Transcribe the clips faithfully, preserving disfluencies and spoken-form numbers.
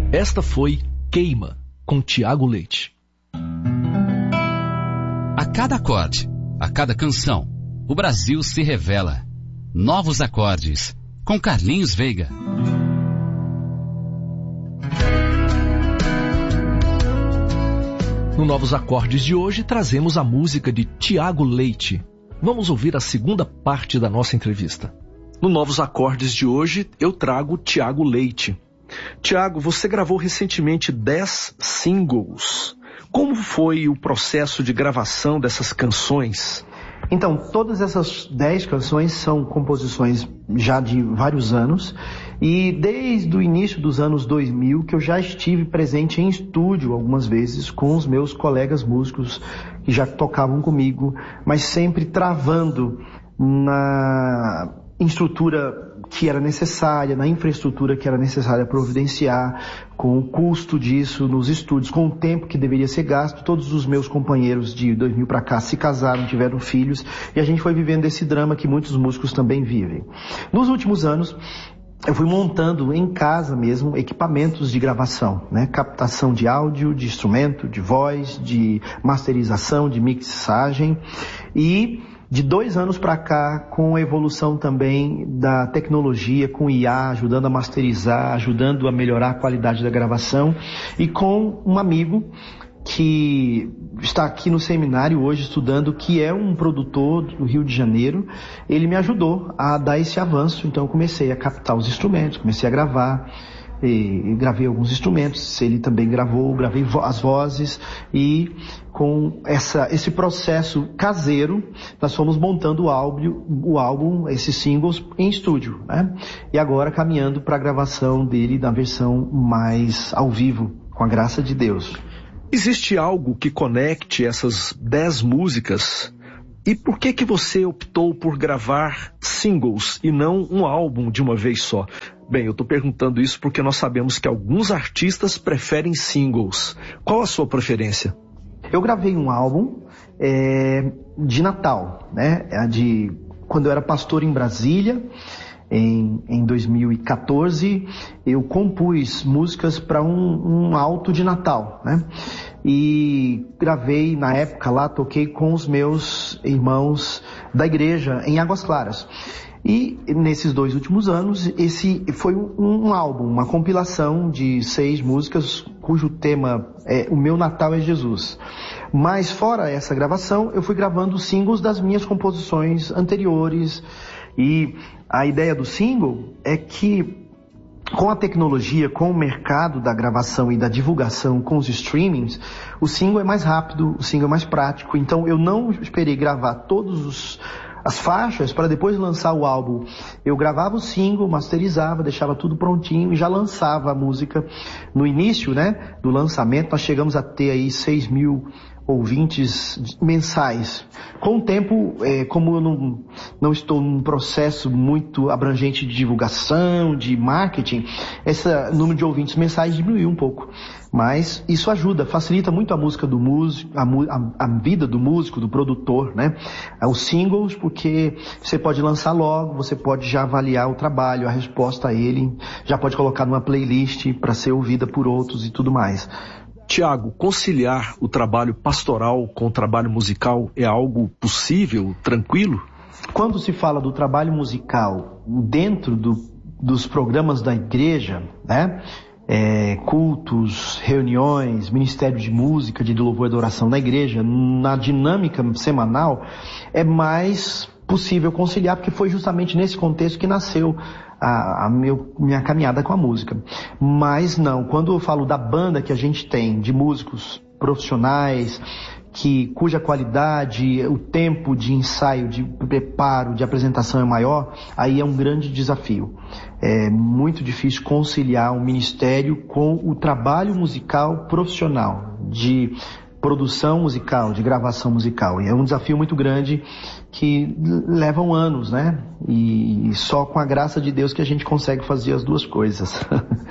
Esta foi Queima, com Tiago Leite. A cada acorde, a cada canção, o Brasil se revela. Novos acordes, com Carlinhos Veiga. No Novos Acordes de hoje, trazemos a música de Tiago Leite. Vamos ouvir a segunda parte da nossa entrevista. No Novos Acordes de hoje, eu trago Tiago Leite. Tiago, você gravou recentemente dez singles. Como foi o processo de gravação dessas canções? Então, todas essas dez canções são composições já de vários anos, e desde o início dos anos dois mil que eu já estive presente em estúdio algumas vezes com os meus colegas músicos que já tocavam comigo, mas sempre travando na estrutura que era necessária, na infraestrutura que era necessária providenciar, com o custo disso nos estúdios, com o tempo que deveria ser gasto. Todos os meus companheiros de dois mil para cá se casaram, tiveram filhos, e a gente foi vivendo esse drama que muitos músicos também vivem. Nos últimos anos, eu fui montando em casa mesmo equipamentos de gravação, né? Captação de áudio, de instrumento, de voz, de masterização, de mixagem, e de dois anos para cá, com a evolução também da tecnologia, com I A, ajudando a masterizar, ajudando a melhorar a qualidade da gravação, e com um amigo que está aqui no seminário hoje estudando, que é um produtor do Rio de Janeiro. Ele me ajudou a dar esse avanço, então eu comecei a captar os instrumentos, comecei a gravar, e, e gravei alguns instrumentos, ele também gravou, gravei vo- as vozes, e com essa, esse processo caseiro, nós fomos montando o álbum, o álbum, esses singles em estúdio, né? E agora caminhando para a gravação dele na versão mais ao vivo, com a graça de Deus. Existe algo que conecte essas dez músicas? E por que que você optou por gravar singles e não um álbum de uma vez só? Bem, eu estou perguntando isso porque nós sabemos que alguns artistas preferem singles. Qual a sua preferência? Eu gravei um álbum é, de Natal, né? De quando eu era pastor em Brasília, em, em dois mil e quatorze, eu compus músicas para um, um alto de Natal, né? E gravei, na época lá, toquei com os meus irmãos da igreja em Águas Claras. E nesses dois últimos anos, esse foi um, um álbum, uma compilação de seis músicas, cujo tema é O Meu Natal é Jesus. Mas fora essa gravação, eu fui gravando singles das minhas composições anteriores. E a ideia do single é que, com a tecnologia, com o mercado da gravação e da divulgação, com os streamings, o single é mais rápido, o single é mais prático. Então eu não esperei gravar todos os as faixas para depois lançar o álbum. Eu gravava o single, masterizava, deixava tudo prontinho e já lançava a música. No início, né, do lançamento, nós chegamos a ter aí seis mil ouvintes mensais. Com o tempo, é, como eu não, não estou num processo muito abrangente de divulgação, de marketing, esse número de ouvintes mensais diminuiu um pouco. Mas isso ajuda, facilita muito a música do músico, a, a, a vida do músico, do produtor, né? Os singles, porque você pode lançar logo, você pode já avaliar o trabalho, a resposta a ele, já pode colocar numa playlist para ser ouvida por outros e tudo mais. Tiago, conciliar o trabalho pastoral com o trabalho musical é algo possível, tranquilo? Quando se fala do trabalho musical dentro do, dos programas da igreja, né? É, cultos, reuniões, ministério de música, de louvor e adoração na igreja, na dinâmica semanal, é mais possível conciliar, porque foi justamente nesse contexto que nasceu a, a meu, minha caminhada com a música. Mas não, quando eu falo da banda que a gente tem, de músicos profissionais, que, cuja qualidade, o tempo de ensaio, de preparo, de apresentação é maior, aí é um grande desafio. É muito difícil conciliar um ministério com o trabalho musical profissional, de produção musical, de gravação musical. E é um desafio muito grande que levam anos, né? E só com a graça de Deus que a gente consegue fazer as duas coisas.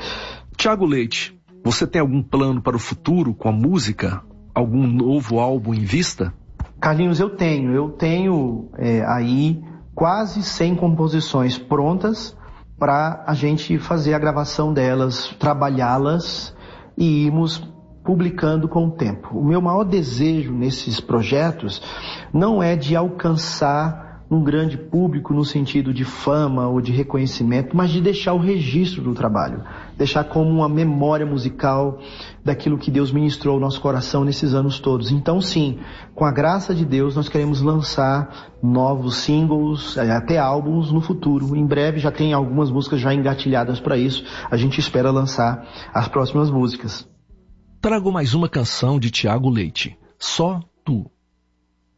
Tiago Leite, você tem algum plano para o futuro com a música? Algum novo álbum em vista? Carlinhos, eu tenho. Eu tenho é, aí quase cem composições prontas para a gente fazer a gravação delas, trabalhá-las e irmos publicando com o tempo. O meu maior desejo nesses projetos não é de alcançar um grande público no sentido de fama ou de reconhecimento, mas de deixar o registro do trabalho, deixar como uma memória musical daquilo que Deus ministrou ao nosso coração nesses anos todos. Então sim, com a graça de Deus, nós queremos lançar novos singles, até álbuns no futuro. Em breve já tem algumas músicas já engatilhadas para isso. A gente espera lançar as próximas músicas. Trago mais uma canção de Tiago Leite, Só Tu.